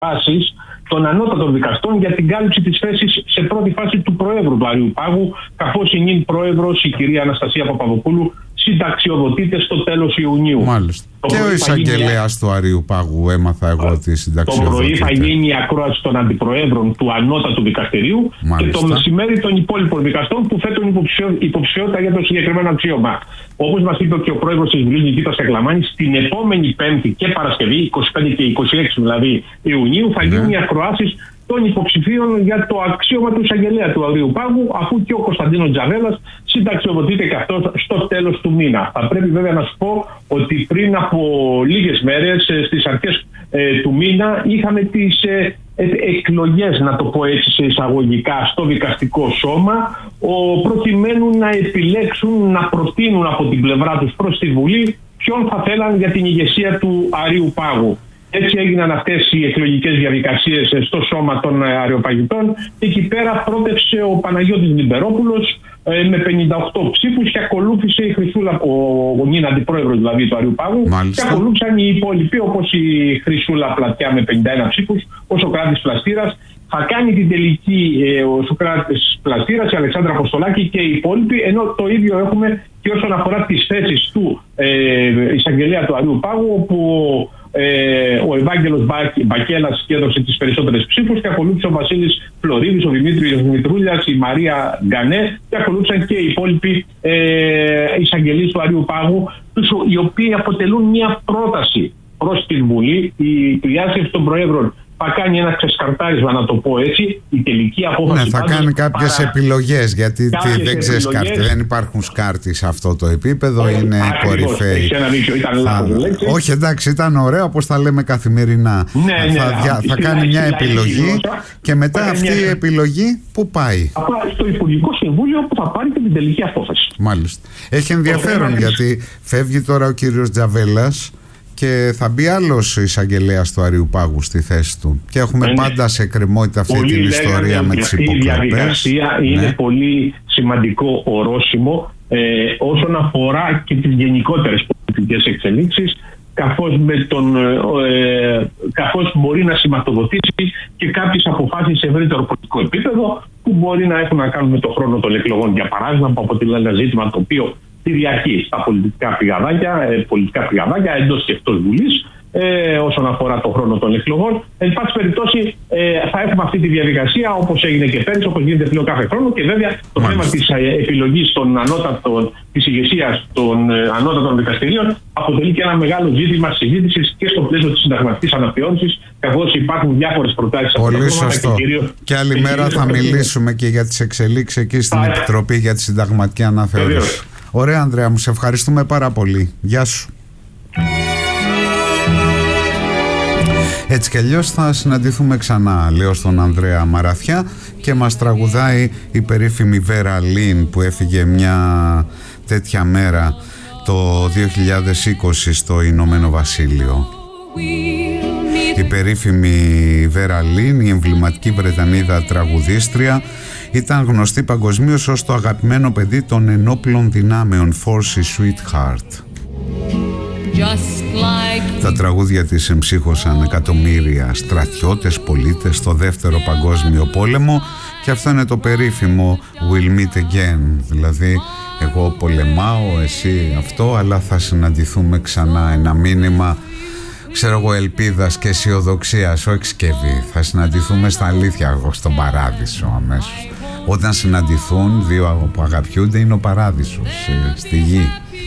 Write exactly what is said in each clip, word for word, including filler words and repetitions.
ακροάσεις των ανώτατων δικαστών για την κάλυψη της θέσης σε πρώτη φάση του Προέδρου του Αριουπάγου, καθώς η νυν Πρόεδρος, η κυρία Αναστασία Παπαδοπούλου, συνταξιοδοτείται στο τέλος Ιουνίου. Μάλιστα. Το και ο εισαγγελέας του Αριουπάγου, έμαθα εγώ ότι συνταξιοδοτείται. Το πρωί θα γίνει η ακρόαση των αντιπροέδρων του Ανώτατου Δικαστηρίου. Μάλιστα. Και το μεσημέρι των υπόλοιπων δικαστών που θέτουν υποψηφιο, υποψηφιότητα για το συγκεκριμένο αξίωμα. Όπως μας είπε και ο πρόεδρος της Βουλής, Νικήτας Σαγκλαμάνης, στην επόμενη Πέμπτη και Παρασκευή, είκοσι πέντε και είκοσι έξι δηλαδή Ιουνίου, θα γίνουν ναι. οι ακροάσεις των υποψηφίων για το αξίωμα του εισαγγελέα του Αριουπάγου, αφού και ο Κωνσταντίνος Τζαβέλας συνταξιοδοτείται και αυτός στο τέλος του μήνα. Θα πρέπει βέβαια να σου πω ότι πριν από λίγες μέρες, στις αρχές ε, του μήνα, είχαμε τις ε, ε, εκλογές, να το πω έτσι σε εισαγωγικά, στο δικαστικό σώμα, ο, προκειμένου να επιλέξουν, να προτείνουν από την πλευρά τους προς τη Βουλή ποιον θα θέλαν για την ηγεσία του Αριουπάγου. Έτσι έγιναν αυτές οι εκλογικές διαδικασίες στο σώμα των αεροπαγητών. Εκεί πέρα πρότευσε ο Παναγιώτης Λιμπερόπουλος ε, με πενήντα οκτώ ψήφους και ακολούθησε η Χρυσούλα, ο, ο νυν αντιπρόεδρος δηλαδή του Αριουπάγου. Μάλιστα. Και ακολούθησαν οι υπόλοιποι, όπως η Χρυσούλα Πλατιά με πενήντα ένα ψήφους, ο Σωκράτης Πλαστήρας. Θα κάνει την τελική ε, ο Σωκράτης Πλαστήρας, η Αλεξάνδρα Αποστολάκη και οι υπόλοιποι, ενώ το ίδιο έχουμε και όσον αφορά τις θέσεις του ε, εισαγγελέα του Αριουπάγου, όπου Ε, ο Ευάγγελος Μπακέλας έδωσε τις περισσότερες ψήφους και ακολούθησε ο Βασίλης Φλωρίδης, ο Δημήτρης Δημητρούλιας, η Μαρία Γκανέ και ακολούθησαν και οι υπόλοιποι ε, εισαγγελείς του Αριουπάγου, οι οποίοι αποτελούν μια πρόταση προς την Βουλή. Η διάσκεψη των Προέδρων θα κάνει ένα ξεσκαρτάρισμα, να το πω έτσι, η τελική απόφαση. Ναι, θα πάντως, κάνει κάποιες παρά... επιλογές, γιατί κάποιες τι, δεν ξεσκάρτει, δεν υπάρχουν σκάρτοι σε αυτό το επίπεδο, όχι, είναι κορυφαίοι. Θα... Όχι, εντάξει, ήταν ωραίο, όπως τα λέμε καθημερινά. Ναι, ναι, θα δια... θα κάνει μια επιλογή γλώσσα, και μετά αυτή μια... η επιλογή πού πάει? Θα πάει στο Υπουργικό Συμβούλιο που θα πάρει και την τελική απόφαση. Μάλιστα. Έχει ενδιαφέρον, γιατί φεύγει τώρα ο κύριος Τζαβέλας και θα μπει άλλος εισαγγελέας του Αριουπάγου στη θέση του. Και έχουμε είναι πάντα σε κρεμότητα αυτή την ιστορία με τις υποκλοπές. Η διαδικασία ναι. είναι πολύ σημαντικό ορόσημο ε, όσον αφορά και τις γενικότερες πολιτικές εξελίξεις, καθώς, με τον, ε, καθώς μπορεί να σηματοδοτήσει και κάποιες αποφάσεις σε ευρύτερο πολιτικό επίπεδο που μπορεί να έχουν να κάνουν με τον χρόνο των εκλογών, για παράδειγμα, που αποτελεί ένα ζήτημα το οποίο τη διαρκεί στα πολιτικά πηγαδάκια, ε, πολιτικά πηγαδάκια εντός και εκτός Βουλής, ε, όσον αφορά τον χρόνο των εκλογών. Εν πάση περιπτώσει, ε, θα έχουμε αυτή τη διαδικασία όπως έγινε και πέρυσι, όπως γίνεται πλέον κάθε χρόνο, και βέβαια το Μάλιστα. θέμα της ε, επιλογής των ανώτατων, της ηγεσίας των ε, ανώτατων δικαστηρίων αποτελεί και ένα μεγάλο ζήτημα συζήτησης και στο πλαίσιο της συνταγματικής αναθεώρησης, καθώς υπάρχουν διάφορες προτάσεις. Πολύ σωστό. Και, κυρίως, και άλλη και μέρα θα μιλήσουμε και για τις εξελίξεις εκεί στην θα... Επιτροπή για τη Συνταγματική Αναθεώρηση. Ωραία, Ανδρέα μου, σε ευχαριστούμε πάρα πολύ. Γεια σου. Έτσι κι αλλιώς θα συναντηθούμε ξανά, λέω στον Ανδρέα Μαραθιά, και μας τραγουδάει η περίφημη Βέρα Λίν που έφυγε μια τέτοια μέρα το δύο χιλιάδες είκοσι στο Ηνωμένο Βασίλειο. Η περίφημη Βέρα Λίν, η εμβληματική Βρετανίδα τραγουδίστρια, ήταν γνωστή παγκοσμίως ως το αγαπημένο παιδί των ενόπλων δυνάμεων, Forces Sweetheart. Like... Τα τραγούδια της εμψύχωσαν εκατομμύρια στρατιώτες, πολίτες στο δεύτερο παγκόσμιο πόλεμο, και αυτό είναι το περίφημο We'll meet again, δηλαδή εγώ πολεμάω, εσύ αυτό, αλλά θα συναντηθούμε ξανά. Ένα μήνυμα, ξέρω εγώ, ελπίδας και αισιοδοξίας, όχι σκευή. Θα συναντηθούμε στα αλήθεια, στον παράδεισο αμέσως. Όταν συναντηθούν δύο που αγαπιούνται, είναι ο παράδεισος στη γη.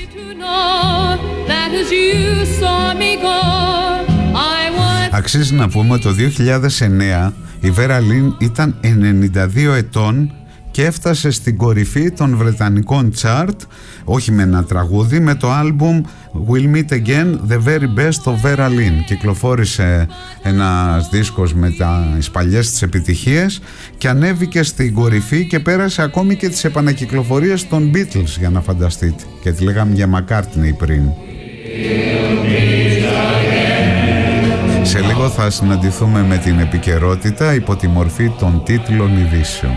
Αξίζει να πούμε ότι το δύο χιλιάδες εννέα η Βέρα Λίν ήταν ενενήντα δύο ετών και έφτασε στην κορυφή των βρετανικών chart, όχι με ένα τραγούδι, με το άλμπουμ We'll Meet Again, The Very Best of Vera Lynn. Κυκλοφόρησε ένας δίσκος με τις παλιές της επιτυχίες και ανέβηκε στην κορυφή και πέρασε ακόμη και τις επανακυκλοφορίες των Beatles, για να φανταστείτε. Και τη λέγαμε για McCartney πριν. Σε λίγο θα συναντηθούμε με την επικαιρότητα υπό τη μορφή των τίτλων ειδήσεων.